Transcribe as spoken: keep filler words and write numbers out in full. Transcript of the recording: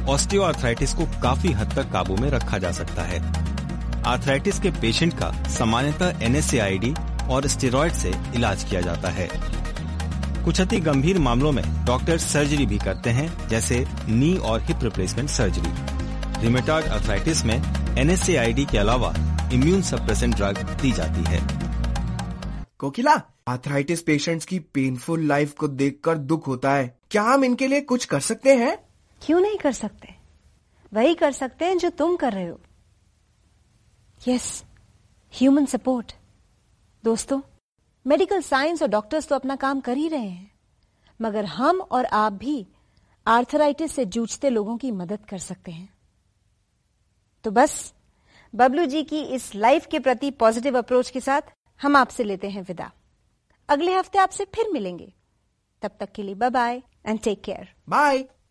Osteoarthritis को काफी हद तक काबू में रखा जा सकता है। आर्थराइटिस के पेशेंट का सामान्यतः N S A I D और स्टेरॉइड से इलाज किया जाता है। कुछ अति गंभीर मामलों में डॉक्टर सर्जरी भी करते हैं, जैसे नी और hip replacement surgery. Rheumatoid arthritis में N S A I D के अलावा इम्यून सप्रेसेंट ड्रग दी जाती है। कोकिला, आर्थराइटिस पेशेंट्स की पेनफुल लाइफ को देखकर दुख होता है। क्या हम इनके लिए कुछ कर सकते हैं? क्यों नहीं कर सकते? वही कर सकते हैं जो तुम कर रहे हो। Yes, human support. दोस्तों, मेडिकल साइंस और डॉक्टर्स तो अपना काम कर ही रहे हैं, मगर हम और आप भी आर्थराइटिस से जूझते लोगों की मदद कर सकते हैं। तो बस बबलू जी की इस लाइफ के प्रति पॉजिटिव अप्रोच के साथ हम आपसे लेते हैं विदा। अगले हफ्ते आपसे फिर मिलेंगे। तब तक के लिए bye bye and take care. Bye.